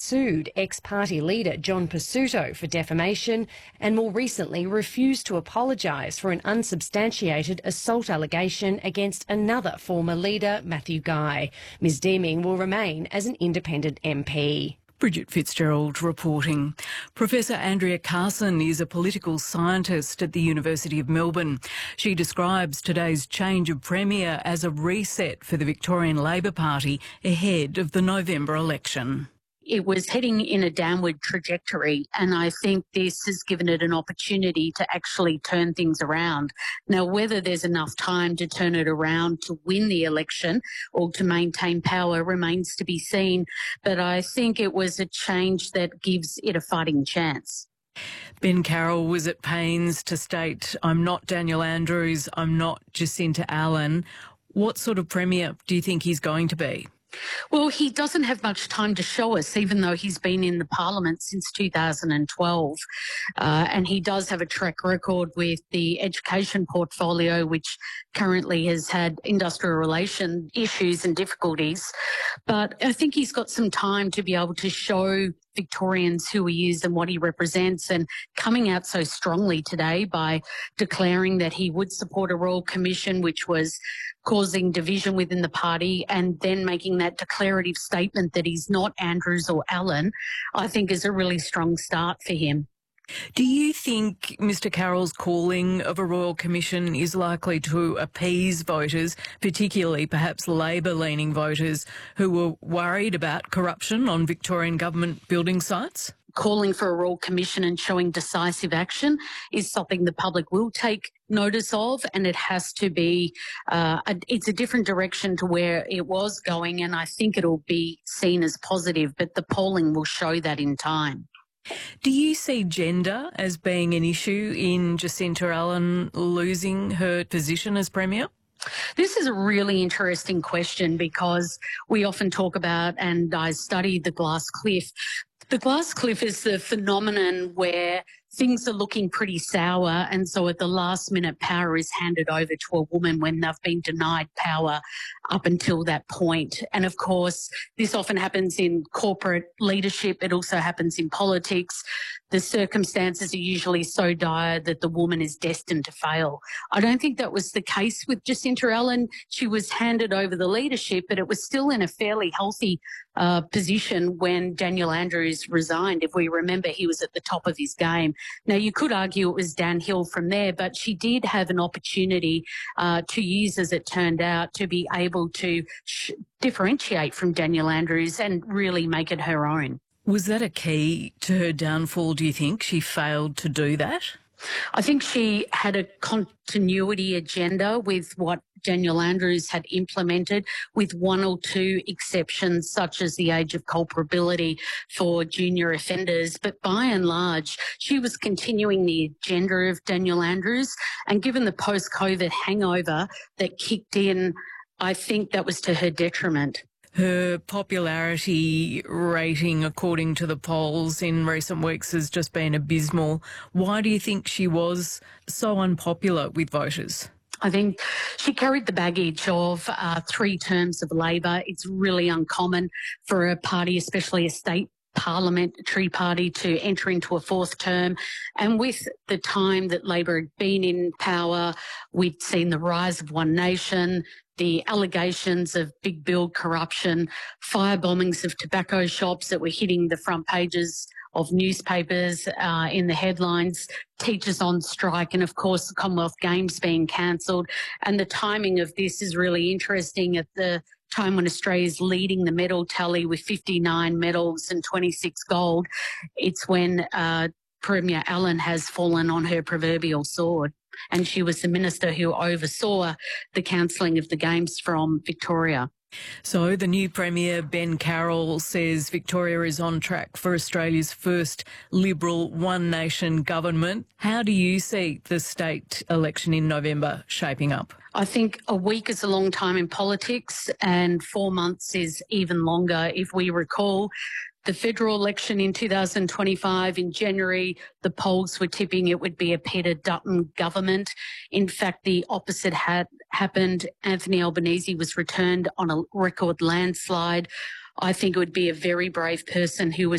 sued ex-party leader John Pesutto for defamation and more recently refused to apologise for an unsubstantiated assault allegation against another former leader, Matthew Guy. Ms Deeming will remain as an independent MP. Bridget Fitzgerald reporting. Professor Andrea Carson is a political scientist at the University of Melbourne. She describes today's change of Premier as a reset for the Victorian Labor Party ahead of the November election. It was heading in a downward trajectory, and I think this has given it an opportunity to actually turn things around. Now, whether there's enough time to turn it around to win the election or to maintain power remains to be seen, but I think it was a change that gives it a fighting chance. Ben Carroll was at pains to state, "I'm not Daniel Andrews, I'm not Jacinta Allan." What sort of Premier do you think he's going to be? Well, he doesn't have much time to show us, even though he's been in the parliament since 2012. And he does have a track record with the education portfolio, which currently has had industrial relation issues and difficulties. But I think he's got some time to be able to show Victorians who he is and what he represents, and coming out so strongly today by declaring that he would support a Royal Commission, which was causing division within the party, and then making that declarative statement that he's not Andrews or Allan, I think is a really strong start for him. Do you think Mr Carroll's calling of a Royal Commission is likely to appease voters, particularly perhaps Labor-leaning voters who were worried about corruption on Victorian government building sites? Calling for a Royal Commission and showing decisive action is something the public will take notice of, and it has to be, it's a different direction to where it was going, and I think it'll be seen as positive, but the polling will show that in time. Do you see gender as being an issue in Jacinta Allan losing her position as Premier? This is a really interesting question because we often talk about, and I studied the glass cliff. The glass cliff is the phenomenon where things are looking pretty sour, and so at the last minute power is handed over to a woman when they've been denied power up until that point. And of course, this often happens in corporate leadership. It also happens in politics. The circumstances are usually so dire that the woman is destined to fail. I don't think that was the case with Jacinta Allan. She was handed over the leadership, but it was still in a fairly healthy position when Daniel Andrews resigned. If we remember, he was at the top of his game. Now, you could argue it was downhill from there, but she did have an opportunity to use, as it turned out, to be able to differentiate from Daniel Andrews and really make it her own. Was that a key to her downfall, do you think? She failed to do that? I think she had a continuity agenda with what Daniel Andrews had implemented, with one or two exceptions, such as the age of culpability for junior offenders. But by and large, she was continuing the agenda of Daniel Andrews. And given the post-COVID hangover that kicked in, I think that was to her detriment. Her popularity rating, according to the polls in recent weeks, has just been abysmal. Why do you think she was so unpopular with voters? I think she carried the baggage of 3 terms of Labor. It's really uncommon for a party, especially a state parliamentary party, to enter into a 4th term. And with the time that Labor had been in power, we'd seen the rise of One Nation, the allegations of big build corruption, fire bombings of tobacco shops that were hitting the front pages of newspapers in the headlines, teachers on strike, and of course the Commonwealth Games being cancelled. And the timing of this is really interesting at the time when Australia's leading the medal tally with 59 medals and 26 gold. It's when Premier Allan has fallen on her proverbial sword. And she was the minister who oversaw the cancelling of the Games from Victoria. So the new Premier, Ben Carroll, says Victoria is on track for Australia's first Liberal One Nation government. How do you see the state election in November shaping up? I think a week is a long time in politics, and 4 months is even longer. If we recall, the federal election in 2025 in January, the polls were tipping it would be a Peter Dutton government. In fact, the opposite had happened. Anthony Albanese was returned on a record landslide. I think it would be a very brave person who was